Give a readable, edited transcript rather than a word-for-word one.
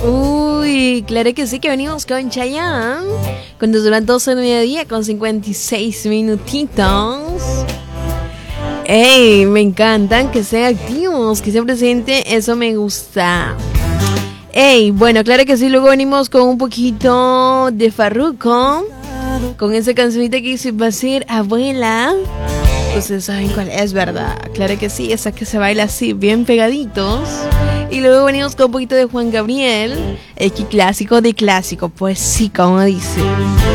Uy, claro que sí, que venimos con Chayanne. Cuando duran 12 del mediodía con 56 minutitos. ¡Ey! Me encantan que sean activos, que sean presentes, eso me gusta. ¡Ey! Bueno, claro que sí, luego venimos con un poquito de Farruko. Con esa cancionita que dice, va a ser abuela. Ustedes saben cuál es, ¿verdad? Claro que sí, esa que se baila así, bien pegaditos. Y luego venimos con un poquito de Juan Gabriel, el clásico de clásico, pues sí, como dice.